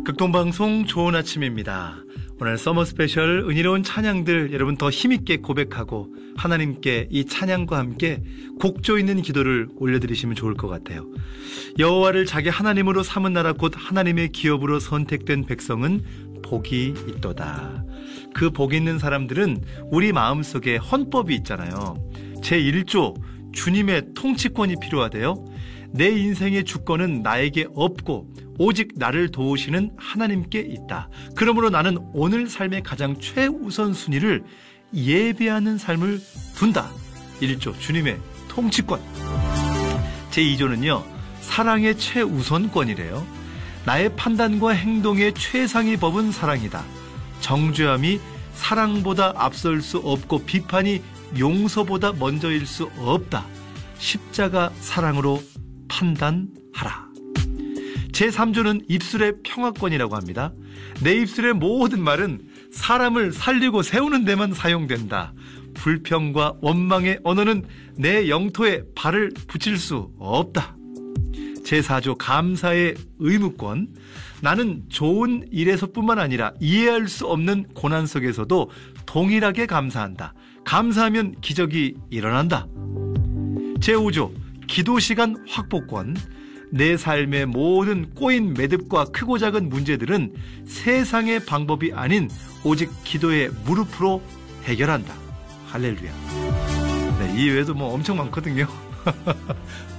극동방송 좋은 아침입니다. 오늘 서머 스페셜 은혜로운 찬양들 여러분 더 힘있게 고백하고 하나님께 이 찬양과 함께 곡조 있는 기도를 올려드리시면 좋을 것 같아요. 여호와를 자기 하나님으로 삼은 나라 곧 하나님의 기업으로 선택된 백성은 복이 있도다. 그 복 있는 사람들은 우리 마음속에 헌법이 있잖아요. 제1조 주님의 통치권이 필요하대요. 내 인생의 주권은 나에게 없고 오직 나를 도우시는 하나님께 있다. 그러므로 나는 오늘 삶의 가장 최우선순위를 예배하는 삶을 둔다. 1조 주님의 통치권. 제2조는요 사랑의 최우선권이래요. 나의 판단과 행동의 최상의 법은 사랑이다. 정죄함이 사랑보다 앞설 수 없고 비판이 용서보다 먼저일 수 없다. 십자가 사랑으로 판단하라. 제3조는 입술의 평화권이라고 합니다. 내 입술의 모든 말은 사람을 살리고 세우는 데만 사용된다. 불평과 원망의 언어는 내 영토에 발을 붙일 수 없다. 제4조 감사의 의무권. 나는 좋은 일에서뿐만 아니라 이해할 수 없는 고난 속에서도 동일하게 감사한다. 감사하면 기적이 일어난다. 제5조 기도시간 확보권. 내 삶의 모든 꼬인 매듭과 크고 작은 문제들은 세상의 방법이 아닌 오직 기도의 무릎으로 해결한다. 할렐루야. 네, 이 외에도 엄청 많거든요.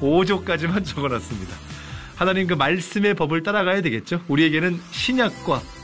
5조까지만 적어놨습니다. 하나님 그 말씀의 법을 따라가야 되겠죠. 우리에게는 신약과